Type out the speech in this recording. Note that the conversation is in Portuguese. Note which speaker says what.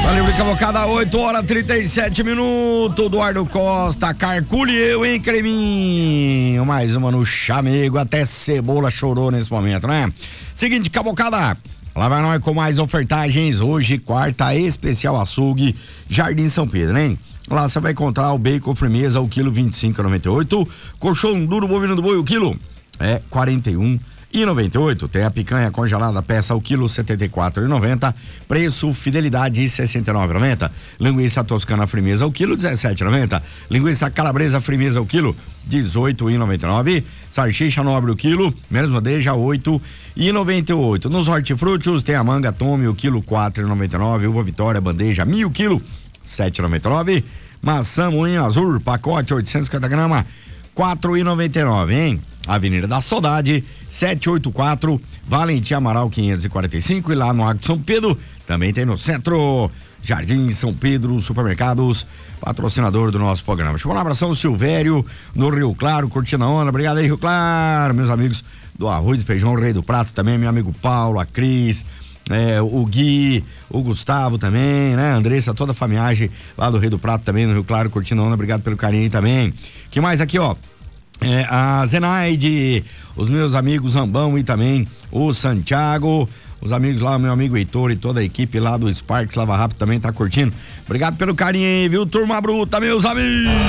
Speaker 1: Valeu, Cabocada, 8h37, Eduardo Costa, Carcule eu, hein, Creminho? Mais uma no chamego, até Cebola chorou nesse momento, né? Seguinte, Cabocada, lá vai nós com mais ofertagens, hoje, quarta, especial açougue, Jardim São Pedro, hein? Lá você vai encontrar o bacon firmeza, o quilo 25,98, colchão duro bovino do boi, o quilo é 41,98. Tem a picanha congelada, peça o quilo 74,90, preço fidelidade 69,90. Linguiça toscana firmeza o quilo 17,90. Linguiça calabresa firmeza o quilo 18,99. Salsicha nobre o quilo, menos bandeja 8,98. Nos hortifrutis tem a manga tome o quilo 4,99. Uva Vitória bandeja 1000 quilo 7,99. Maçã moinho azul pacote 850 gramas 4,99, hein? Avenida da Saudade, 784, Valentim Amaral 545, e lá no Arco de São Pedro, também tem no centro, Jardim São Pedro, supermercados, patrocinador do nosso programa. Deixa eu mandar um abração ao Silvério, no Rio Claro, curtindo a onda, obrigado aí, Rio Claro, meus amigos do Arroz e Feijão, Rei do Prato também, meu amigo Paulo, a Cris, o Gui, o Gustavo também, né, a Andressa, toda a famiagem lá do Rei do Prato também, no Rio Claro, curtindo a onda, obrigado pelo carinho aí também. Que mais aqui, ó? A Zenaide, os meus amigos Rambão e também o Santiago, os amigos lá, meu amigo Heitor e toda a equipe lá do Sparks Lava Rápido também tá curtindo. Obrigado pelo carinho aí, viu, turma bruta, meus amigos.